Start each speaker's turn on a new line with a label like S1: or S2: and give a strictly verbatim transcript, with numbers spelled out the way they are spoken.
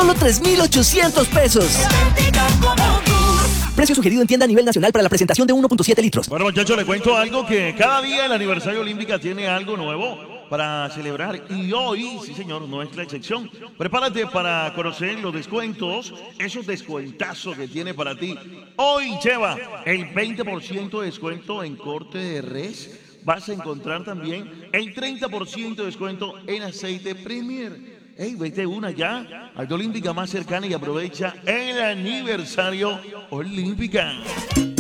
S1: solo tres mil ochocientos pesos. Precio sugerido en tienda a nivel nacional para la presentación de uno punto siete litros.
S2: Bueno, muchachos, les cuento algo que cada día el aniversario olímpica tiene algo nuevo para celebrar y hoy, sí señor, no es la excepción. Prepárate para conocer los descuentos, esos descuentazos que tiene para ti. Hoy lleva el veinte por ciento de descuento en corte de res. Vas a encontrar también el treinta por ciento de descuento en aceite Premier. Hey, vete una ya al de Olímpica más cercana y aprovecha el aniversario Olímpica.